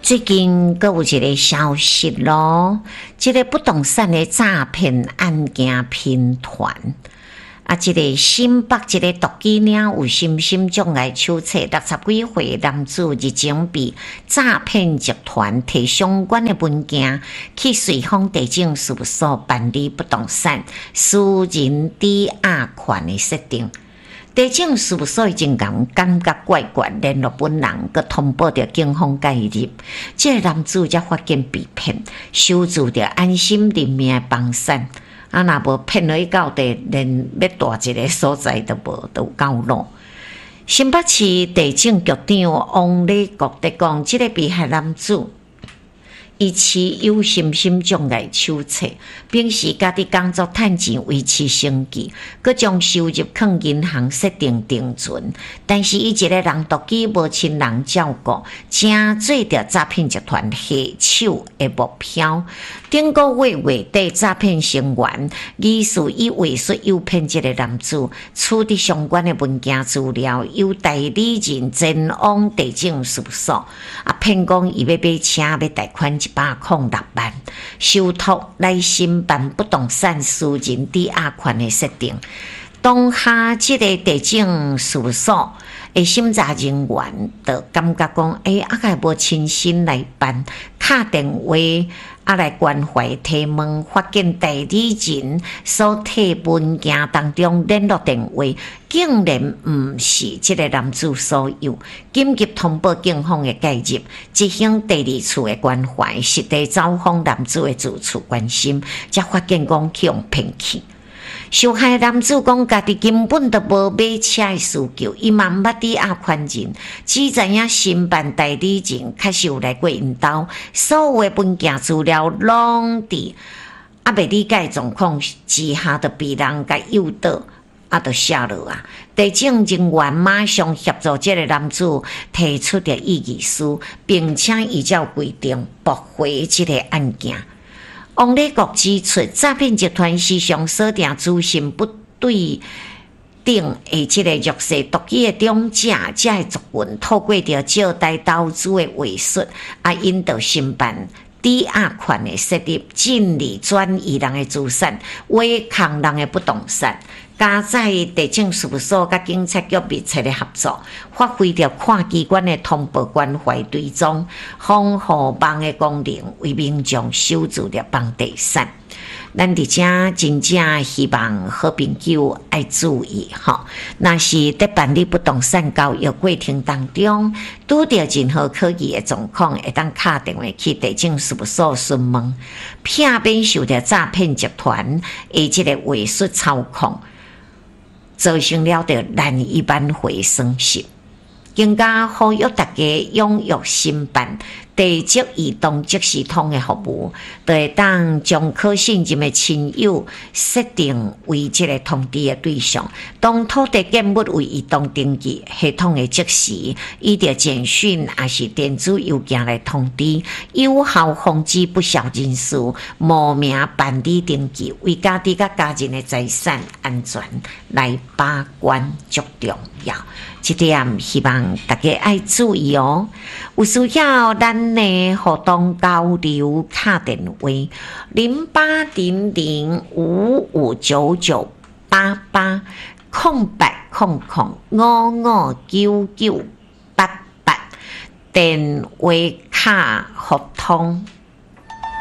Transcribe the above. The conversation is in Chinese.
最近阁有一个消息咯，这个不动产的诈骗案件频传。这个新北一个独机岭有心障碍手册60几岁男子日前被诈骗集团提相关的文件去瑞丰地政事务所办理不动产私人抵押权的设定。地政事务所已经感觉怪怪，联络本人，佮通报着警方介入。这个男子才发现被骗，收住着安心人命的帮伞。若无骗落去到底，连要大一个所在都无，都有够路。新北市地政局长王礼国在讲，这个被害男子以持有心障碍手册，平时家己工作赚钱维持生计，佮将收入放银行设定定存，但是伊一个人独居，无亲人照顾，正做着诈骗集团下手的目标。顶个月底，诈骗成员疑似以伪术诱骗这个男子，取得相关的文件资料，由代理人前往地政事务所，骗讲伊要买车，要贷款106万，受托来申办不动产私人抵押权的设定。当下这个地政事务所的审查人员就感觉讲，还无亲身来办，打电话来关怀提问，发现代理人所提文件当中联络电话竟然不是这个男子所有，紧急通报警方的介入，执行第二次的关怀，实地走访男子的住处关心，才发现讲去用骗去。受害男子讲，家己根本都无买车的需求，伊嘛毋捌抵押权人，只知影申办代理人确实有来过因兜，所有的文件资料拢伫未理解状况之下，就被人甲诱导，就写落啊。地政人员马上协助这个男子提出的异议书，并且依照规定驳回这个案件。王礼国指出，诈骗集团时常锁定资讯不对等的这个弱势独居的长者，才会族群透过着借贷投资的伪术，引导申办抵押权的设立，尽力转移人的资产，挖空人的不动产。加在地政事务所甲警察局密切的合作，发挥着跨机关的通报关怀追踪、防护网的功能，为民众守住了房地产。咱伫遮真正希望好朋友爱注意吼，若是在办理不动产交易过程当中，拄到任何可疑的状况，会当打电话去地政事务所询问，避免受到诈骗集团的这个伪术操控，造成了的难以挽回损失。更加呼吁大家踊跃申办地籍移动即时通的服务，就会当将可信任的亲友设定为这个通知的对象。当土地建物为移动登记系统的即时，以着简讯还是电子邮件来通知，有效防止不孝人士冒名办理登记，为家己甲家人的财产安全来把关，足重要。这点希望大家爱注意哦。有需要咱的互动交流卡电话0800559988空白00559988电话卡互通。